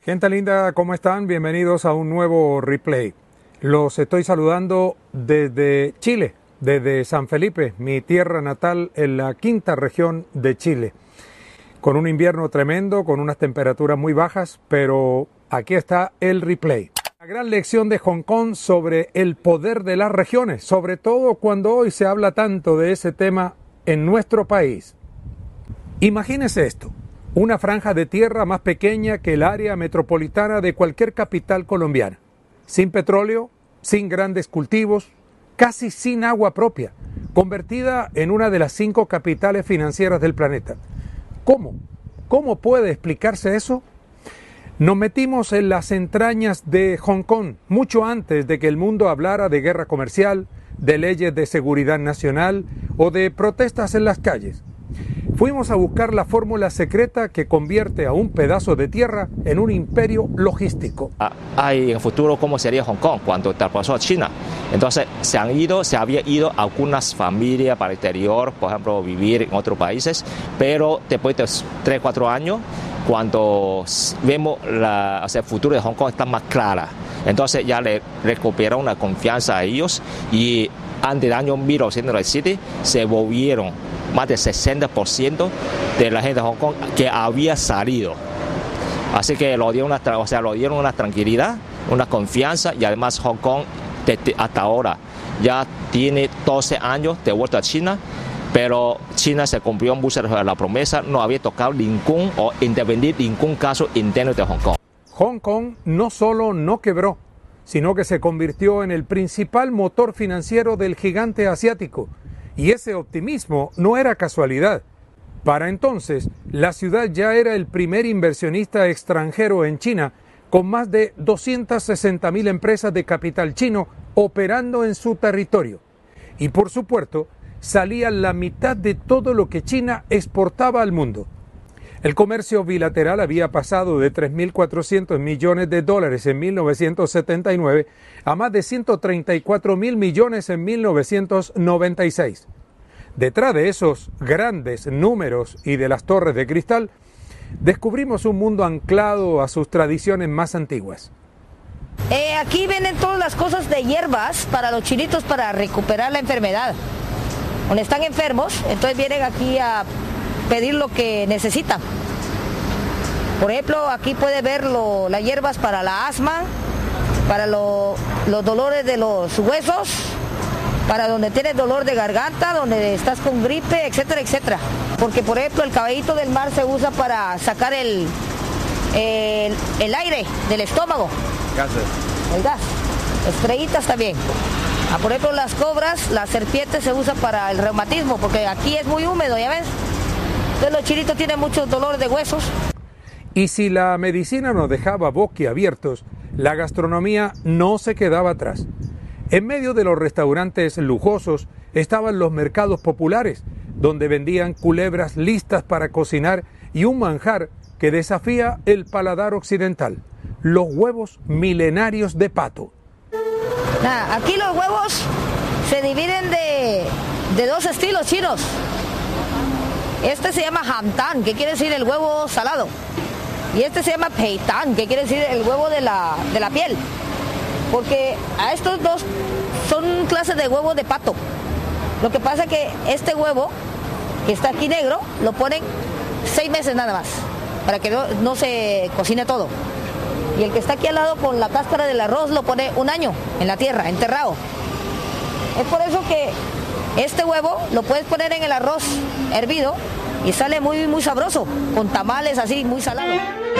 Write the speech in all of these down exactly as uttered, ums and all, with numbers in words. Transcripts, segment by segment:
Gente linda, ¿cómo están? Bienvenidos a un nuevo replay. Los estoy saludando desde Chile, desde San Felipe, mi tierra natal en la quinta región de Chile. Con un invierno tremendo, con unas temperaturas muy bajas, pero aquí está el replay. La gran lección de Hong Kong sobre el poder de las regiones, sobre todo cuando hoy se habla tanto de ese tema en nuestro país. Imagínese esto. Una franja de tierra más pequeña que el área metropolitana de cualquier capital colombiana, sin petróleo, sin grandes cultivos, casi sin agua propia, convertida en una de las cinco capitales financieras del planeta. ¿Cómo? ¿Cómo puede explicarse eso? Nos metimos en las entrañas de Hong Kong mucho antes de que el mundo hablara de guerra comercial, de leyes de seguridad nacional o de protestas en las calles. Fuimos a buscar la fórmula secreta que convierte a un pedazo de tierra en un imperio logístico. Hay en el futuro cómo sería Hong Kong cuando traspasó a China. Entonces se han ido, se había ido algunas familias para el exterior, por ejemplo, vivir en otros países, pero después de tres, cuatro años, cuando vemos la, o sea, el futuro de Hong Kong está más clara, entonces ya le recuperaron la confianza a ellos y antes del año mil novecientos noventa y siete se volvieron más del sesenta por ciento de la gente de Hong Kong que había salido. Así que lo dieron una, o sea, lo dieron una tranquilidad, una confianza, y además Hong Kong desde hasta ahora ya tiene doce años de vuelta a China, pero China se cumplió muchas de la promesa, no había tocado ningún o intervenir ningún caso interno de Hong Kong. Hong Kong no solo no quebró, sino que se convirtió en el principal motor financiero del gigante asiático. Y ese optimismo no era casualidad. Para entonces, la ciudad ya era el primer inversionista extranjero en China, con más de doscientas sesenta mil empresas de capital chino operando en su territorio. Y por supuesto, salía la mitad de todo lo que China exportaba al mundo. El comercio bilateral había pasado de tres mil cuatrocientos millones de dólares en mil novecientos setenta y nueve a más de ciento treinta y cuatro mil millones en mil novecientos noventa y seis. Detrás de esos grandes números y de las torres de cristal, descubrimos un mundo anclado a sus tradiciones más antiguas. Eh, aquí venden todas las cosas de hierbas para los chinitos para recuperar la enfermedad. Cuando están enfermos, entonces vienen aquí a pedir lo que necesitan. Por ejemplo, aquí puede ver lo, las hierbas para la asma, para lo, los dolores de los huesos, para donde tienes dolor de garganta, donde estás con gripe, etcétera, etcétera. Porque, por ejemplo, el caballito del mar se usa para sacar el, el, el aire del estómago. Gases. El gas. Estrellitas también. Ah, por ejemplo, las cobras, las serpientes se usa para el reumatismo, porque aquí es muy húmedo, ¿ya ves? Entonces los chinitos tienen mucho dolor de huesos. Y si la medicina nos dejaba boquiabiertos, la gastronomía no se quedaba atrás. En medio de los restaurantes lujosos estaban los mercados populares, donde vendían culebras listas para cocinar y un manjar que desafía el paladar occidental, los huevos milenarios de pato. Nah, aquí los huevos se dividen de, de dos estilos chinos. Este se llama hamtan, que quiere decir el huevo salado. Y este se llama peitan, que quiere decir el huevo de la, de la piel. Porque a estos dos son clases de huevos de pato. Lo que pasa es que este huevo, que está aquí negro, lo ponen seis meses nada más, para que no, no se cocine todo. Y el que está aquí al lado con la cáscara del arroz lo pone un año en la tierra, enterrado. Es por eso que este huevo lo puedes poner en el arroz hervido y sale muy, muy sabroso, con tamales así, muy salado.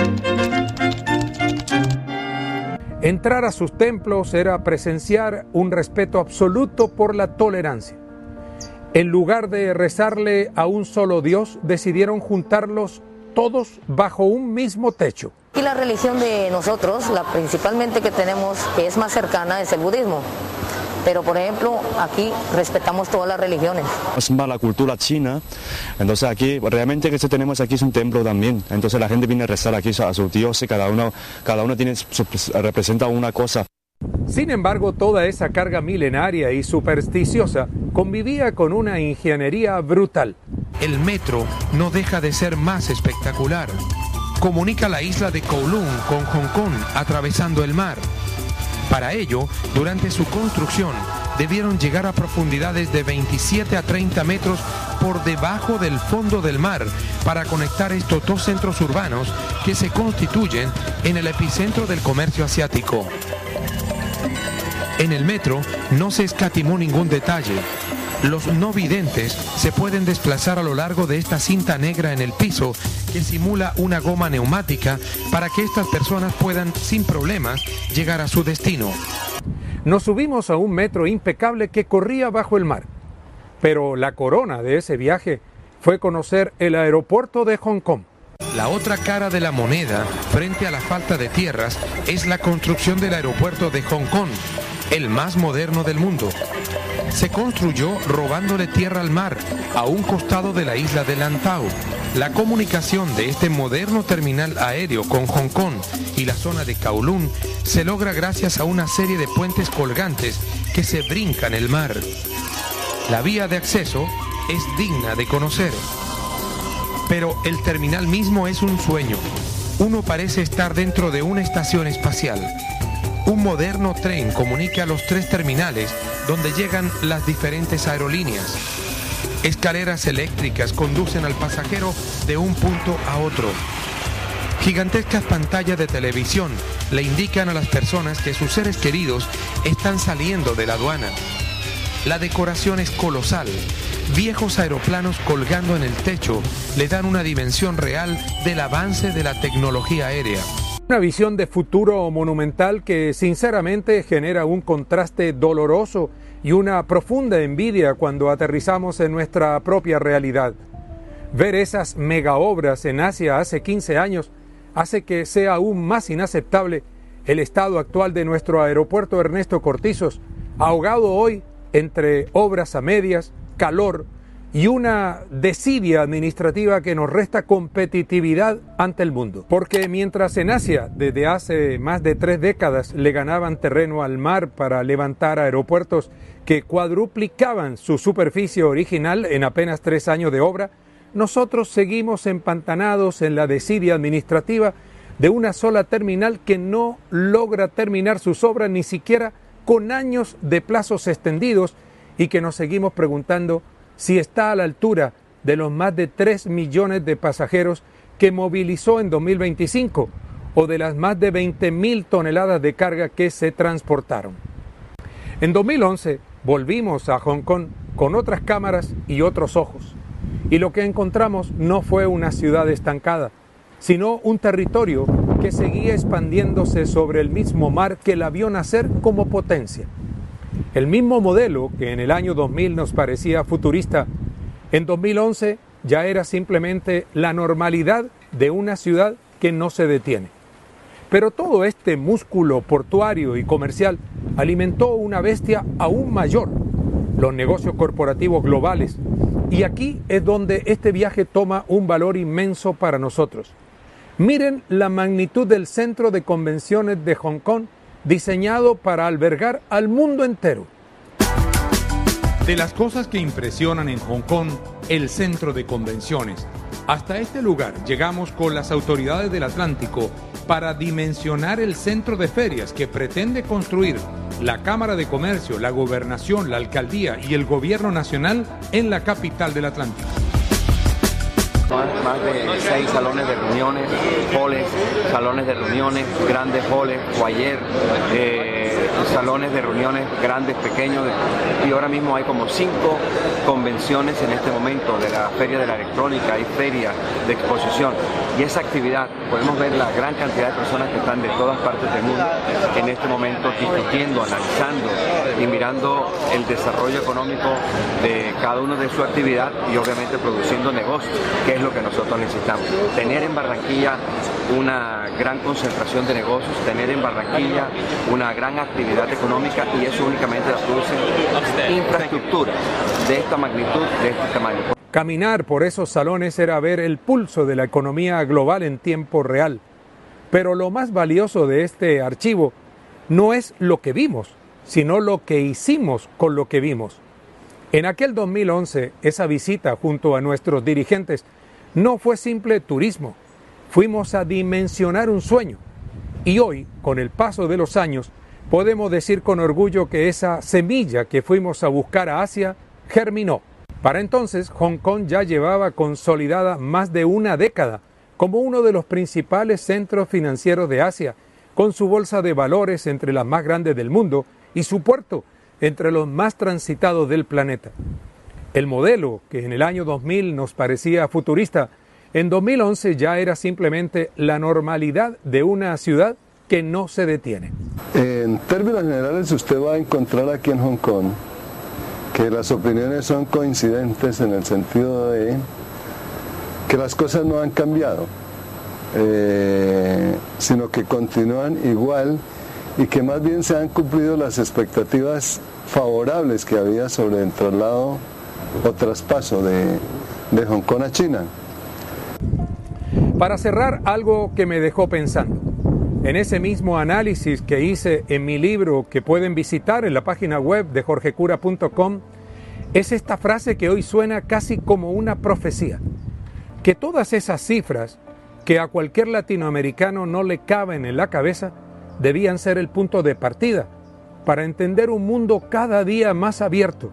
Entrar a sus templos era presenciar un respeto absoluto por la tolerancia. En lugar de rezarle a un solo Dios, decidieron juntarlos todos bajo un mismo techo. Y la religión de nosotros, la principalmente que tenemos, que es más cercana, es el budismo. Pero, por ejemplo, aquí respetamos todas las religiones. Es más la cultura china, entonces aquí, realmente que tenemos aquí es un templo también. Entonces la gente viene a rezar aquí a sus dioses, cada uno, cada uno tiene, representa una cosa. Sin embargo, toda esa carga milenaria y supersticiosa convivía con una ingeniería brutal. El metro no deja de ser más espectacular. comunica la isla de Kowloon con Hong Kong atravesando el mar. Para ello, durante su construcción, debieron llegar a profundidades de veintisiete a treinta metros por debajo del fondo del mar para conectar estos dos centros urbanos que se constituyen en el epicentro del comercio asiático. En el metro no se escatimó ningún detalle. Los no videntes se pueden desplazar a lo largo de esta cinta negra en el piso que simula una goma neumática para que estas personas puedan sin problemas llegar a su destino. Nos subimos a un metro impecable que corría bajo el mar, pero la corona de ese viaje fue conocer el aeropuerto de Hong Kong. La otra cara de la moneda frente a la falta de tierras es la construcción del aeropuerto de Hong Kong, el más moderno del mundo. Se construyó robándole tierra al mar, a un costado de la isla de Lantau. La comunicación de este moderno terminal aéreo con Hong Kong y la zona de Kowloon se logra gracias a una serie de puentes colgantes que se brincan el mar. La vía de acceso es digna de conocer. Pero el terminal mismo es un sueño. Uno parece estar dentro de una estación espacial. Un moderno tren comunica los tres terminales donde llegan las diferentes aerolíneas. Escaleras eléctricas conducen al pasajero de un punto a otro. Gigantescas pantallas de televisión le indican a las personas que sus seres queridos están saliendo de la aduana. La decoración es colosal. Viejos aeroplanos colgando en el techo le dan una dimensión real del avance de la tecnología aérea. Una visión de futuro monumental que sinceramente genera un contraste doloroso y una profunda envidia cuando aterrizamos en nuestra propia realidad. Ver esas mega obras en Asia hace quince años hace que sea aún más inaceptable el estado actual de nuestro aeropuerto Ernesto Cortizos, ahogado hoy entre obras a medias, calor y una desidia administrativa que nos resta competitividad ante el mundo. Porque mientras en Asia, desde hace más de tres décadas, le ganaban terreno al mar para levantar aeropuertos que cuadruplicaban su superficie original en apenas tres años de obra, nosotros seguimos empantanados en la desidia administrativa de una sola terminal que no logra terminar sus obras ni siquiera con años de plazos extendidos y que nos seguimos preguntando si está a la altura de los más de tres millones de pasajeros que movilizó en dos mil veinticinco o de las más de veinte mil toneladas de carga que se transportaron. En dos mil once volvimos a Hong Kong con otras cámaras y otros ojos, y lo que encontramos no fue una ciudad estancada, sino un territorio que seguía expandiéndose sobre el mismo mar que la vio nacer como potencia. El mismo modelo que en el año dos mil nos parecía futurista, en dos mil once ya era simplemente la normalidad de una ciudad que no se detiene. Pero todo este músculo portuario y comercial alimentó una bestia aún mayor, los negocios corporativos globales. Y aquí es donde este viaje toma un valor inmenso para nosotros. Miren la magnitud del centro de convenciones de Hong Kong, diseñado para albergar al mundo entero. De las cosas que impresionan en Hong Kong, el centro de convenciones. Hasta este lugar llegamos con las autoridades del Atlántico para dimensionar el centro de ferias que pretende construir la Cámara de Comercio, la Gobernación, la Alcaldía y el Gobierno Nacional en la capital del Atlántico. Más de seis salones de reuniones, halls, salones de reuniones, grandes halls, foyer, eh, salones de reuniones grandes, pequeños, y ahora mismo hay como cinco convenciones en este momento de la Feria de la Electrónica, hay feria de exposición, y esa actividad podemos ver la gran cantidad de personas que están de todas partes del mundo en este momento discutiendo, analizando y mirando el desarrollo económico de cada uno de su actividad y obviamente produciendo negocios, que es lo que nosotros necesitamos. Tener en Barranquilla una gran concentración de negocios, tener en Barranquilla una gran actividad económica, y eso únicamente la produce infraestructura de esta magnitud, de este tamaño. Caminar por esos salones era ver el pulso de la economía global en tiempo real. Pero lo más valioso de este archivo no es lo que vimos, sino lo que hicimos con lo que vimos. En aquel dos mil once, esa visita junto a nuestros dirigentes no fue simple turismo, fuimos a dimensionar un sueño. Y hoy, con el paso de los años, podemos decir con orgullo que esa semilla que fuimos a buscar a Asia germinó. Para entonces, Hong Kong ya llevaba consolidada más de una década como uno de los principales centros financieros de Asia, con su bolsa de valores entre las más grandes del mundo y su puerto entre los más transitados del planeta. El modelo, que en el año dos mil nos parecía futurista, en dos mil once ya era simplemente la normalidad de una ciudad que no se detiene. En términos generales, usted va a encontrar aquí en Hong Kong que las opiniones son coincidentes en el sentido de que las cosas no han cambiado, eh, sino que continúan igual y que más bien se han cumplido las expectativas favorables que había sobre el traslado o traspaso de, de Hong Kong a China. Para cerrar, algo que me dejó pensando. En ese mismo análisis que hice en mi libro, que pueden visitar en la página web de jorge cura punto com, es esta frase que hoy suena casi como una profecía. Que todas esas cifras que a cualquier latinoamericano no le caben en la cabeza, debían ser el punto de partida para entender un mundo cada día más abierto,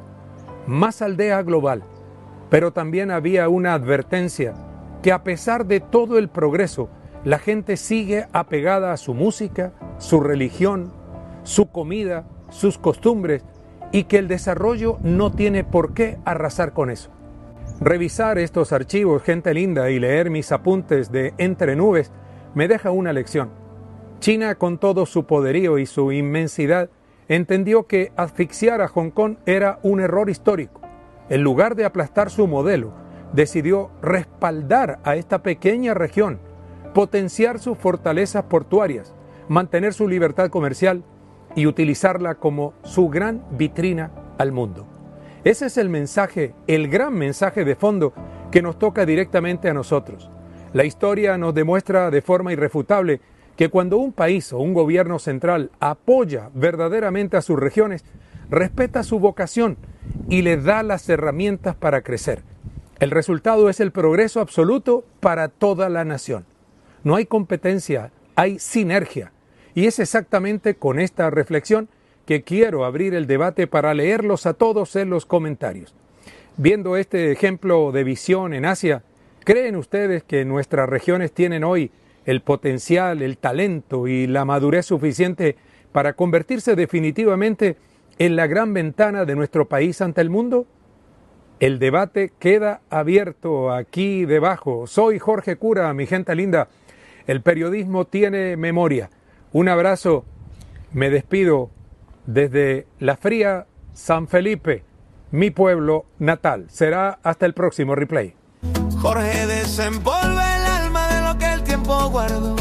más aldea global. Pero también había una advertencia, que a pesar de todo el progreso, la gente sigue apegada a su música, su religión, su comida, sus costumbres, y que el desarrollo no tiene por qué arrasar con eso. Revisar estos archivos, gente linda, y leer mis apuntes de Entre Nubes me deja una lección. China, con todo su poderío y su inmensidad, entendió que asfixiar a Hong Kong era un error histórico. En lugar de aplastar su modelo, decidió respaldar a esta pequeña región, potenciar sus fortalezas portuarias, mantener su libertad comercial y utilizarla como su gran vitrina al mundo. Ese es el mensaje, el gran mensaje de fondo que nos toca directamente a nosotros. La historia nos demuestra de forma irrefutable que cuando un país o un gobierno central apoya verdaderamente a sus regiones, respeta su vocación y les da las herramientas para crecer. El resultado es el progreso absoluto para toda la nación. No hay competencia, hay sinergia. Y es exactamente con esta reflexión que quiero abrir el debate para leerlos a todos en los comentarios. Viendo este ejemplo de visión en Asia, ¿creen ustedes que nuestras regiones tienen hoy el potencial, el talento y la madurez suficiente para convertirse definitivamente en la gran ventana de nuestro país ante el mundo? El debate queda abierto aquí debajo. Soy Jorge Cura, mi gente linda. El periodismo tiene memoria. Un abrazo. Me despido desde la fría San Felipe, mi pueblo natal. Será hasta el próximo replay. Jorge desempolva el alma de lo que el tiempo guardó.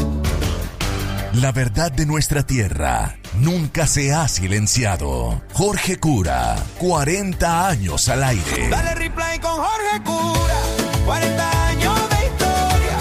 La verdad de nuestra tierra nunca se ha silenciado. Jorge Cura, cuarenta años al aire. Dale replay con Jorge Cura, cuarenta años de historia.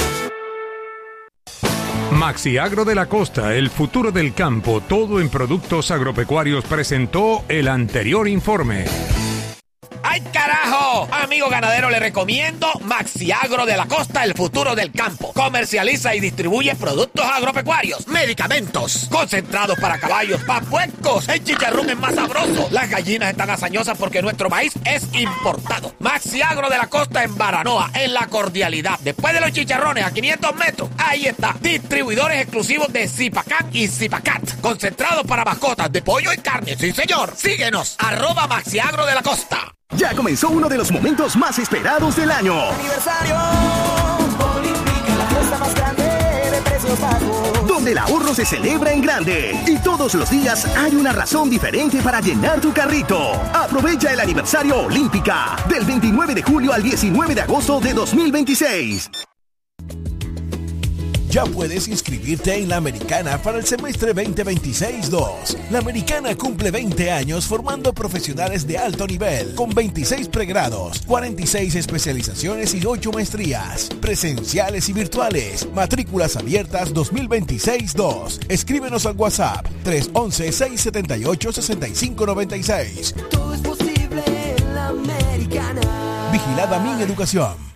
Maxi Agro de la Costa, el futuro del campo, todo en productos agropecuarios, presentó el anterior informe. ¡Ay, carajo! Amigo ganadero, le recomiendo Maxi Agro de la Costa, el futuro del campo. Comercializa y distribuye productos agropecuarios, medicamentos, concentrados para caballos, para puercos. El chicharrón es más sabroso. Las gallinas están hazañosas porque nuestro maíz es importado. Maxi Agro de la Costa en Baranoa, en La Cordialidad. Después de los chicharrones, a quinientos metros, ahí está. Distribuidores exclusivos de Zipacan y Zipacat. Concentrados para mascotas de pollo y carne. Sí, señor. Síguenos. Arroba Maxi Agro de la Costa. Ya comenzó uno de los momentos más esperados del año. Aniversario Olímpica, la fiesta más grande de precios bajos. Donde el ahorro se celebra en grande. Y todos los días hay una razón diferente para llenar tu carrito. Aprovecha el aniversario Olímpica del veintinueve de julio al diecinueve de agosto de dos mil veintiséis. Ya puedes inscribirte en la Americana para el semestre veinte veintiséis dos. La Americana cumple veinte años formando profesionales de alto nivel, con veintiséis pregrados, cuarenta y seis especializaciones y ocho maestrías, presenciales y virtuales. Matrículas abiertas dos mil veintiséis dos. Escríbenos al WhatsApp tres once, seis setenta y ocho, sesenta y cinco noventa y seis. Todo es posible en la Americana. Vigilada Mi Educación.